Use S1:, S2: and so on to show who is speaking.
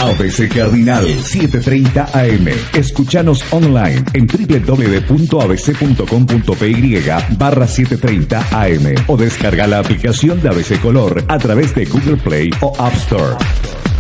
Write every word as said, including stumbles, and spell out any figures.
S1: A B C Cardinal setecientos treinta A M. Escuchanos online en w w w punto a b c punto com punto p y barra setecientos treinta A M o descarga la aplicación de A B C Color a través de Google Play o App Store.